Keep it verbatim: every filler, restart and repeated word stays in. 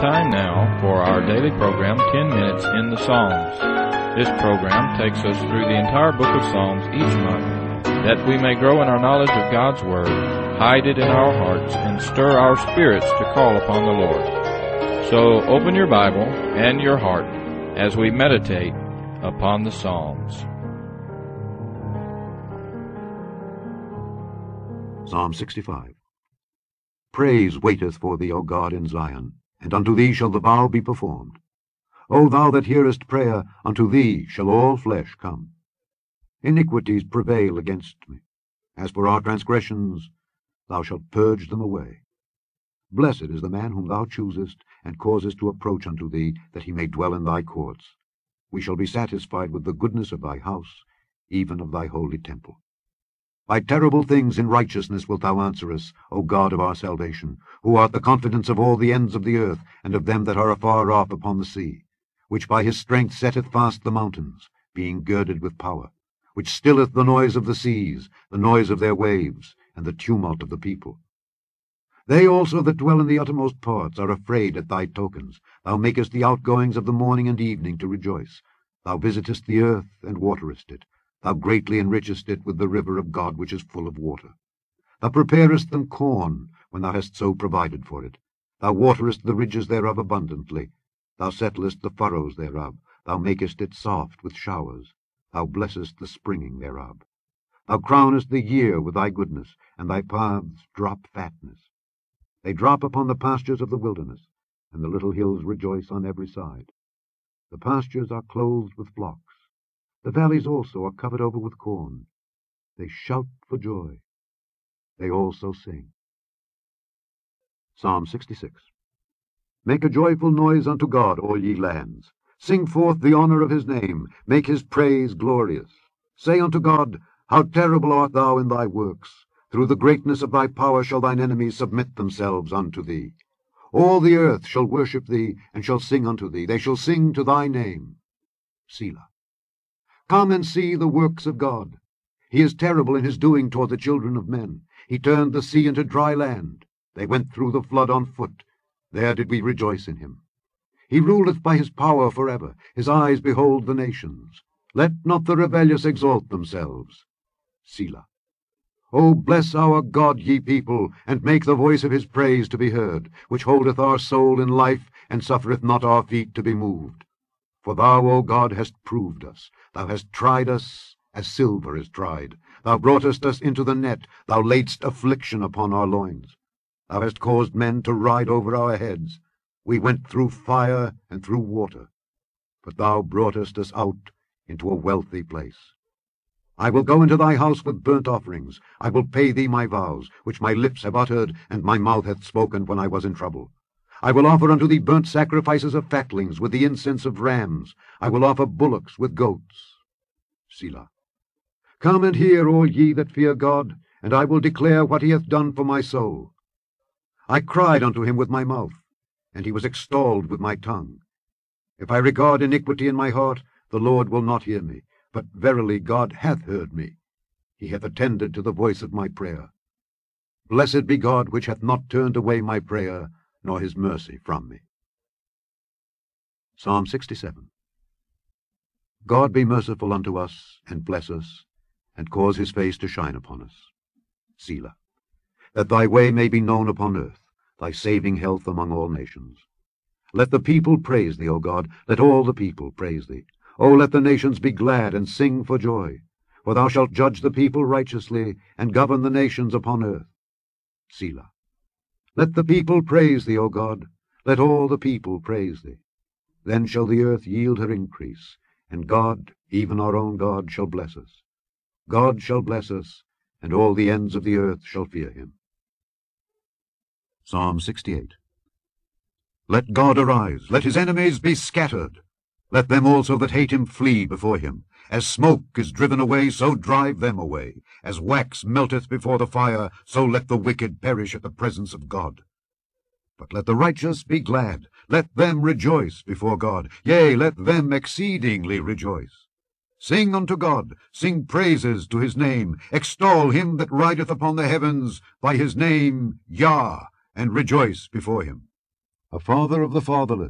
time now for our daily program, ten minutes in the Psalms. This program takes us through the entire book of Psalms each month, that we may grow in our knowledge of God's Word, hide it in our hearts, and stir our spirits to call upon the Lord. So open your Bible and your heart as we meditate upon the Psalms. Psalm sixty-five. Praise waiteth for thee, O God, in Zion, and unto thee shall the vow be performed. O thou that hearest prayer, unto thee shall all flesh come. Iniquities prevail against me. As for our transgressions, thou shalt purge them away. Blessed is the man whom thou choosest, and causest to approach unto thee, that he may dwell in thy courts. We shall be satisfied with the goodness of thy house, even of thy holy temple. By terrible things in righteousness wilt thou answer us, O God of our salvation, who art the confidence of all the ends of the earth, and of them that are afar off upon the sea, which by his strength setteth fast the mountains, being girded with power, which stilleth the noise of the seas, the noise of their waves, and the tumult of the people. They also that dwell in the uttermost parts are afraid at thy tokens. Thou makest the outgoings of the morning and evening to rejoice. Thou visitest the earth, and waterest it. Thou greatly enrichest it with the river of God, which is full of water. Thou preparest them corn, when thou hast so provided for it. Thou waterest the ridges thereof abundantly. Thou settlest the furrows thereof. Thou makest it soft with showers. Thou blessest the springing thereof. Thou crownest the year with thy goodness, and thy paths drop fatness. They drop upon the pastures of the wilderness, and the little hills rejoice on every side. The pastures are clothed with flocks. The valleys also are covered over with corn. They shout for joy. They also sing. Psalm sixty-six. Make a joyful noise unto God, all ye lands. Sing forth the honour of his name. Make his praise glorious. Say unto God, How terrible art thou in thy works! Through the greatness of thy power shall thine enemies submit themselves unto thee. All the earth shall worship thee, and shall sing unto thee. They shall sing to thy name. Selah. Come and see the works of God. He is terrible in his doing toward the children of men. He turned the sea into dry land. They went through the flood on foot. There did we rejoice in him. He ruleth by his power forever. His eyes behold the nations. Let not the rebellious exalt themselves. Selah. O bless our God, ye people, and make the voice of his praise to be heard, which holdeth our soul in life, and suffereth not our feet to be moved. For thou, O God, hast proved us. Thou hast tried us as silver is tried. Thou broughtest us into the net. Thou laidst affliction upon our loins. Thou hast caused men to ride over our heads. We went through fire and through water. But thou broughtest us out into a wealthy place. I will go into thy house with burnt offerings. I will pay thee my vows, which my lips have uttered, and my mouth hath spoken when I was in trouble. I will offer unto thee burnt sacrifices of fatlings with the incense of rams. I will offer bullocks with goats. Selah. Come and hear, all ye that fear God, and I will declare what he hath done for my soul. I cried unto him with my mouth, and he was extolled with my tongue. If I regard iniquity in my heart, the Lord will not hear me. But verily God hath heard me. He hath attended to the voice of my prayer. Blessed be God, which hath not turned away my prayer, nor his mercy from me. Psalm sixty-seven. God be merciful unto us, and bless us, and cause his face to shine upon us. Selah. That thy way may be known upon earth, thy saving health among all nations. Let the people praise thee, O God, let all the people praise thee. O let the nations be glad and sing for joy, for thou shalt judge the people righteously, and govern the nations upon earth. Selah. Let the people praise thee, O God, let all the people praise thee. Then shall the earth yield her increase, and God, even our own God, shall bless us. God shall bless us, and all the ends of the earth shall fear him. Psalm sixty-eight. Let God arise, let his enemies be scattered. Let them also that hate him flee before him. As smoke is driven away, so drive them away. As wax melteth before the fire, so let the wicked perish at the presence of God. But let the righteous be glad, let them rejoice before God. Yea, let them exceedingly rejoice. Sing unto God, sing praises to his name. Extol him that rideth upon the heavens by his name, Yah, and rejoice before him. a father of the fatherless,